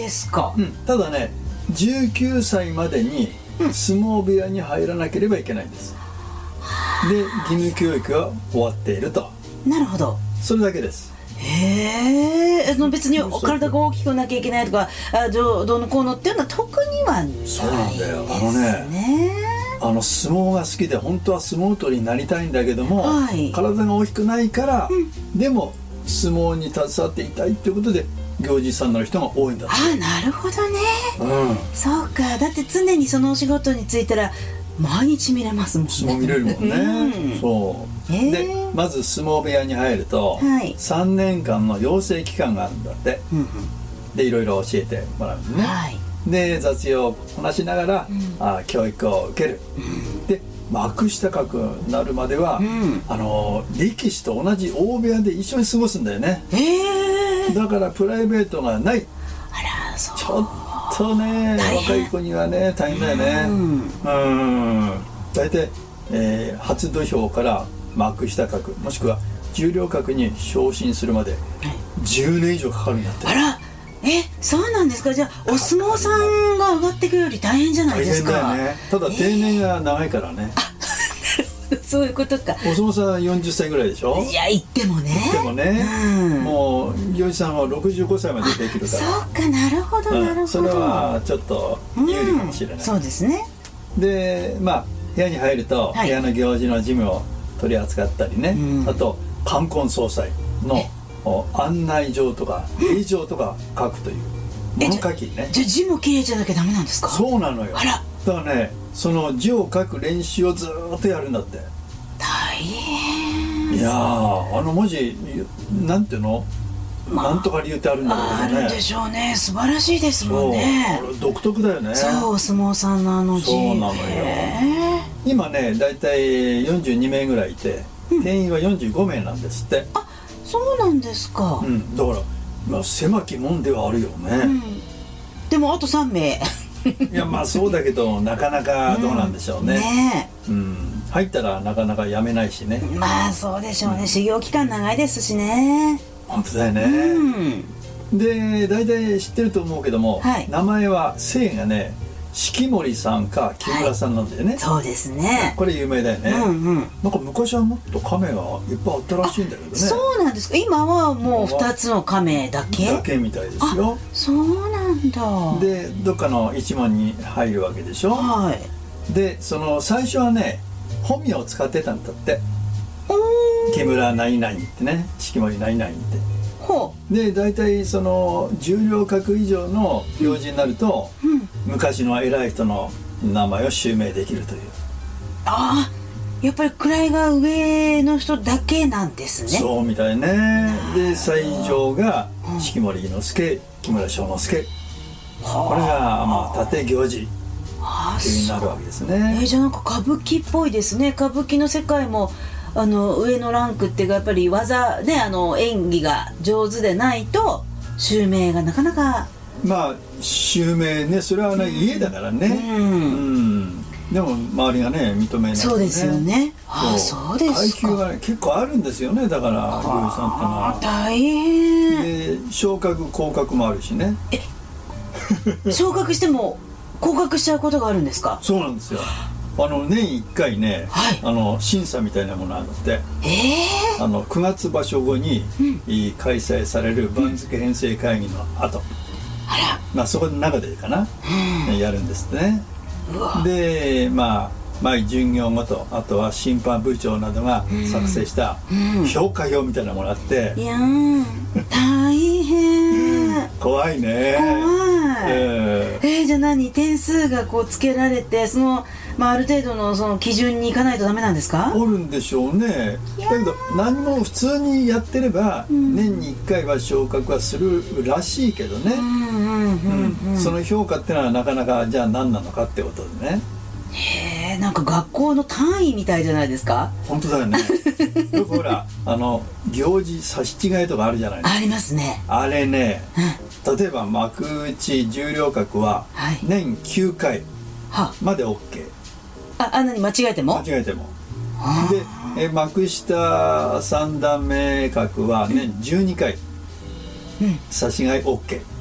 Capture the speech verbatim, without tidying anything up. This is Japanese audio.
ですか、 うん、ただねじゅうきゅうさいまでに相撲部屋に入らなければいけないんです、うん、で義務教育が終わっていると。 なるほど、 それだけです。 へえ、別に体が大きくなきゃいけないとかあ ど, どうのこうのっていうのは特にはないですね。 そうなんだよ。あのねあの相撲が好きで本当は相撲取りになりたいんだけども、はい、体が大きくないから、うん、でも相撲に携わっていたいということで行司さんの人が多いんだって。 あ、なるほどね、 うん、 そうか。だって常にそのお仕事に就いたら毎日見れますもんね。 相撲見れるもんね、うん、そう、えー、でまず相撲部屋に入ると、はい、さんねんかんの養成期間があるんだって、うんうん、でいろいろ教えてもらうのね、はい、で雑用をこなしながら、うん、あ教育を受ける、うん、で幕下格になるまでは、うん、あの力士と同じ大部屋で一緒に過ごすんだよね、えー、だからプライベートがない。 あら、そう。 ちょっとね若い子にはね大変だよね。うん、うん大体、えー、初土俵から幕下格もしくは十両格に昇進するまでじゅうねん以上かかるんだって。 あら、え、そうなんですか。じゃあお相撲さんが上がっていくより大変じゃないですか。 大変だよね。ただ定年が長いからね、 えー、そういうことか。 お相撲さんはよんじゅっさいぐらいでしょ。 いや、言ってもね言ってもね、うん、もう行司さんはろくじゅうごさいまでできるから。 そうか、なるほどなるほど、うん、 それはちょっと有利かもしれない、うん、 そうですね。 でまあ部屋に入ると、はい、部屋の行事の事務を取り扱ったりね、うん、あと冠婚葬祭の案内状とか令状とか書くという物書きね。 じゃあ字も綺麗じゃなきゃダメなんですか。 そうなのよ。 あら、 だからねその字を書く練習をずーっとやるんだって。 大変。 いやーあの文字なんていうの、まあ、なんとか理由ってあるんだけどね。 あるんでしょうね。素晴らしいですもんね。 そう独特だよね。 そう、お相撲さんのあの字。 そうなのよ。今ねだいたいよんじゅうにめいぐらいいて、うん、定員はよんじゅうごめいなんですって。 あ、そうなんですか、 うん、だから、まあ、狭きもんではあるよね、うん、 でもあとさんめいいやまあそうだけどなかなかどうなんでしょうね、うんね、うん、入ったらなかなか辞めないしね。 まあそうでしょうね、うん、修行期間長いですしね。 本当だよね、うん、で大体知ってると思うけども、はい、名前は姓がね式守さんか木村さんなんだよね、はい、 そうですね。 これ有名だよね、うんうん、なんか昔はもっと亀がいっぱいあったらしいんだけどね。 そうなんですか。今はもうふたつの亀だけだけみたいですよ。 そうなんだ。 でどっかの一門に入るわけでしょ、はい、でその最初はね本名を使ってたんだって。木村何々ってね、式守何々って。ほうで大体その十両格以上の行事になると、うんうん、昔の偉い人の名前を襲名できるという。 ああ、やっぱり位が上の人だけなんですね。 そうみたいね。で最上が式守伊之助、木村庄之助、これがまあ立行事という風になるわけですね。 えー、じゃあなんか歌舞伎っぽいですね。歌舞伎の世界もあの上のランクっていうかやっぱり技ね、あの演技が上手でないと襲名がなかなか。 まあ襲名ね、それはね、うん、家だからね、うんうん、でも周りがね認めない、ね、 そうですよね。ああ、そうですか。 階級が、ね、結構あるんですよね。だから行司さんってのは大変で昇格降格もあるしね。 え昇格しても降格しちゃうことがあるんですか。 そうなんですよ。あの年いっかいね、はい、あの審査みたいなものがあって、えー、あのくがつ場所後に、うん、開催される番付編成会議の後、うん、あら、まあそこで中でかな、うん、やるんですね。でまあ毎巡業ごと、あとは審判部長などが作成した評価表みたいなものがあって、 うん、いやー大変怖いね。 怖い、えー、えー、じゃあ何点数がこうつけられて、その、まあ、ある程度のその基準にいかないとダメなんですか。 あるんでしょうね。だけど何も普通にやってれば、うん、年にいっかいは昇格はするらしいけどね。その評価ってのはなかなかじゃあ何なのかってことでね。 へえ、なんか学校の単位みたいじゃないですか。 本当だよね。よくほらあの行事差し違いとかあるじゃないですか。 ありますね。 あれね、うん、例えば幕内十両格は年きゅうかいまで OK、はい、 あ、あんなに間違えても間違えてもでえ幕下三段目格は年じゅうにかい、うん、差し違い OK